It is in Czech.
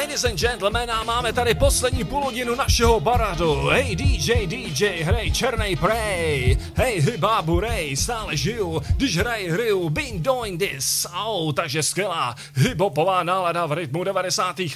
Ladies and gentlemen, a máme tady poslední půlhodinu našeho baradu. Hej DJ, hrej černej prej. Hej hybabu rej, stále žiju, když hraju, been doing this. Takže skvělá hiphopová nálada v rytmu 90.